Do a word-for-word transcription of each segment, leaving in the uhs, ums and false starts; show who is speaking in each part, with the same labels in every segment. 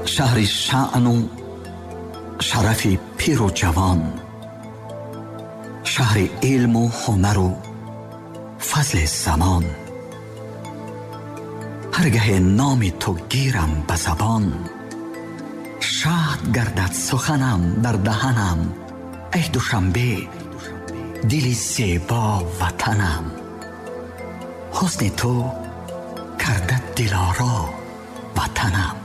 Speaker 1: شهر شأن و شرف پیر و جوان، شهر علم و هنر و فضل زمان. هرگه نام تو گیرم به زبان، شاد گردد سخنم در دهنم. ای دوشنبه دل زیبا وطنم، حسن تو کرده دلارا وطنم.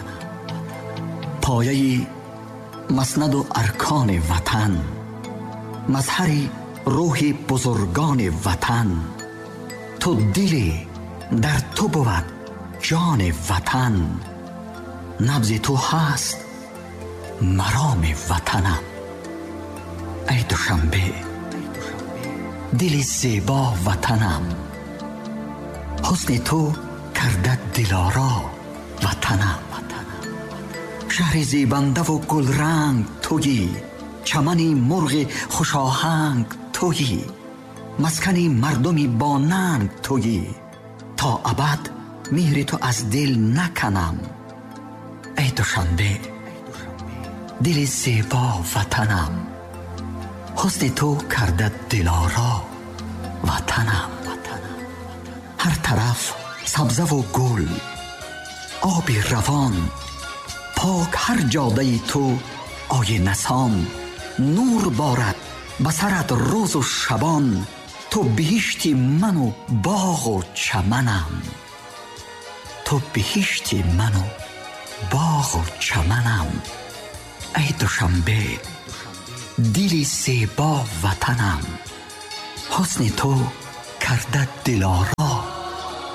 Speaker 1: پایه مسند و ارکان وطن، مظهر روح بزرگان وطن. تو دلی در تو بود جان وطن، نبض تو هست مرام وطنم. ای دوشنبه دل زیبا وطنم، حسن تو کرده دلارا وطنم. شهر زیبنده و گل رنگ تویی، چمنی مرغ خوش آهنگ تویی، مسکنی مردمی با ننگ تویی. تا ابد مهر تو از دل نکنم. ای دوشنبه دل زیبا وطنم، حسن تو کرده دلارا وطنم. هر طرف سبزه و گل، آبی روان، پاک هر جاده تو آینه سان. نور بارد بسرت روز و شبان، تو بهشتی من و باغ و چمنم. تو بهشتی من و باغ و چمنم. ای دوشنبه دل زیبا وطنم، حسن تو کرده دلارا